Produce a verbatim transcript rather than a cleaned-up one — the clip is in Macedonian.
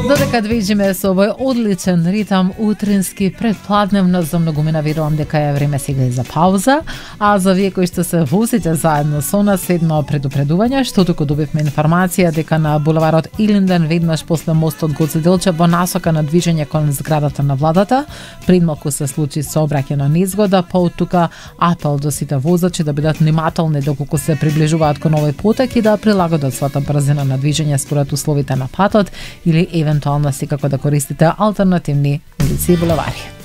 Додека движиме со овој одличен ритам утрински предпладневно, за многумина верувам дека е време сега и за пауза, а за вие кои што се возите заедно со нас, едно предупредување, што туку добивме информација дека на булеварот Илинден веднаш после мостот Гоце Делчев во насока на движење кон зградата на владата, предмалку се случи сообраќајна незгода, па од тука апел до сите возачи да бидат внимателни доколку се приближуваат кон овој потек и да прилагодат својата брзина на движење според условите на патот или евентуално секако да користите алтернативни улици и булевари.